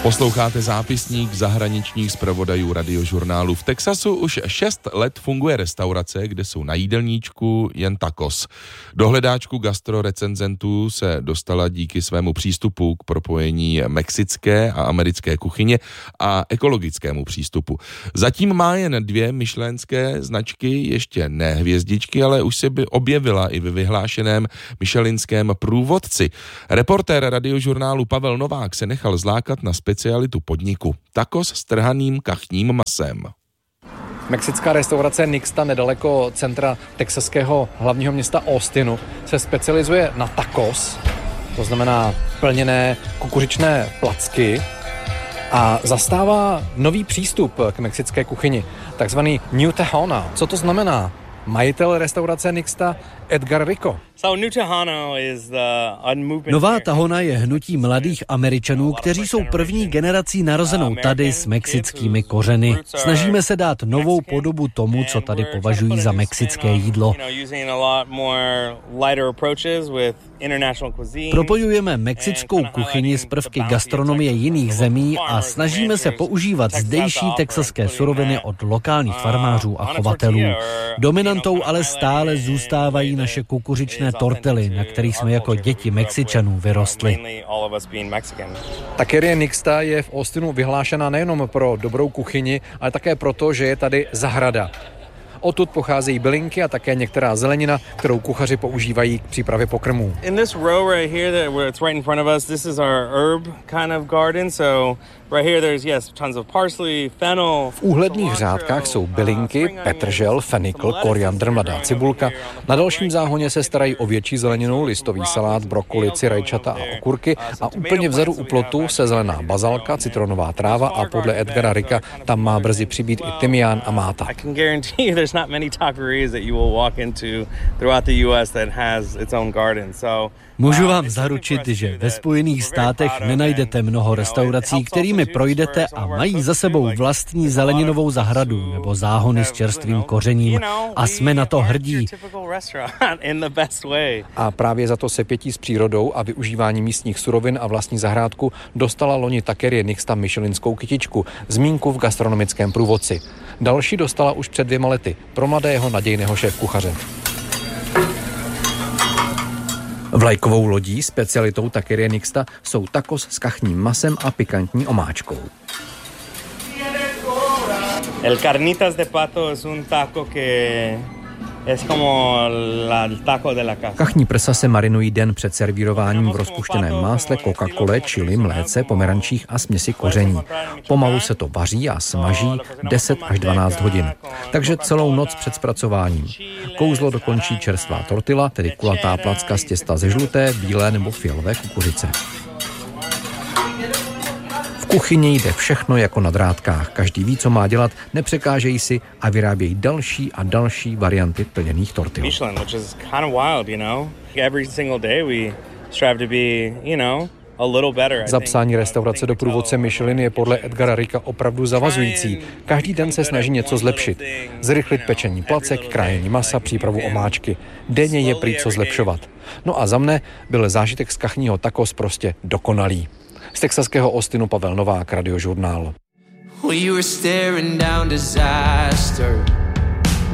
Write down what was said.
Posloucháte zápisník zahraničních zpravodajů Radiožurnálu. V Texasu už 6 let funguje restaurace, kde jsou na jídelníčku jen tacos. Do hledáčku gastrorecenzentů se dostala díky svému přístupu k propojení mexické a americké kuchyně a ekologickému přístupu. Zatím má jen 2 michelinské značky, ještě ne hvězdičky, ale už se by objevila i ve vyhlášeném michelinském průvodci. Reportér Radiožurnálu Pavel Novák se nechal zlákat na specialitu podniku. Tacos s trhaným kachním masem. Mexická restaurace Nixta nedaleko centra texaského hlavního města Austinu se specializuje na tacos, to znamená plněné kukuřičné placky, a zastává nový přístup k mexické kuchyni, takzvaný New Tejano. Co to znamená? Majitel restaurace Nixta Edgar Rico. Nová Tahona je hnutí mladých Američanů, kteří jsou první generací narozenou tady s mexickými kořeny. Snažíme se dát novou podobu tomu, co tady považují za mexické jídlo. Propojujeme mexickou kuchyni s prvky gastronomie jiných zemí a snažíme se používat zdejší texaské suroviny od lokálních farmářů a chovatelů. Dominantou ale stále zůstávají naše kukuřičné tortily, na kterých jsme jako děti Mexičanů vyrostli. Taqueria Nixta je v Austinu vyhlášena nejenom pro dobrou kuchyni, ale také proto, že je tady zahrada. Odtud pocházejí bylinky a také některá zelenina, kterou kuchaři používají k přípravě pokrmů. V úhledných řádkách jsou bylinky, petržel, fenikl, koriandr, mladá cibulka. Na dalším záhoně se starají o větší zeleninu, listový salát, brokolici, rajčata a okurky a úplně vzadu u plotu se zelená bazalka, citronová tráva a podle Edgara Ricka tam má brzy přibýt i tymián a máta. Můžu vám zaručit, že ve Spojených státech nenajdete mnoho restaurací, kterými projdete a mají za sebou vlastní zeleninovou zahradu nebo záhony s čerstvým kořením. A jsme na to hrdí. A právě za to sepětí s přírodou a využívání místních surovin a vlastní zahrádku dostala loni Taqueria Nixta michelinskou kytičku, zmínku v gastronomickém průvodci. Další dostala už před 2 lety pro mladého nadějného šéfkuchaře. Vlajkovou lodí specialitou Taqueria Nixta jsou tacos s kachním masem a pikantní omáčkou. El carnitas de pato es un taco que es como el taco de la casa. Kachní prsa se marinují den před servírováním v rozpuštěném másle, Coca-Cole, čili, mléce, pomerančích a směsi koření. Pomalu se to vaří a smaží 10 až 12 hodin. Takže celou noc před zpracováním. Kouzlo dokončí čerstvá tortila, tedy kulatá placka z těsta ze žluté, bílé nebo fialové kukuřice. V kuchyni jde všechno jako na drátkách. Každý ví, co má dělat, nepřekážejí si a vyrábějí další a další varianty plněných tortil. Zapsání restaurace do průvodce Michelin je podle Edgara Ricka opravdu zavazující. Každý den se snaží něco zlepšit. Zrychlit pečení placek, krájení masa, přípravu omáčky. Denně je prý co zlepšovat. No a za mne byl zážitek z kachního tacos prostě dokonalý. Z texaského Austinu Pavel Novák, Radiožurnál. We were staring down disaster.